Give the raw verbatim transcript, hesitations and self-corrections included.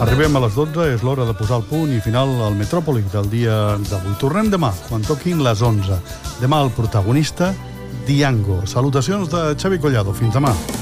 Arribem a les dotze, és l'hora de posar el punt i final al Metròpoli del dia d'avui. Tornem demà, quan toquin les onze. Demà el protagonista, Diango. Salutacions de Xavi Collado. Fins demà.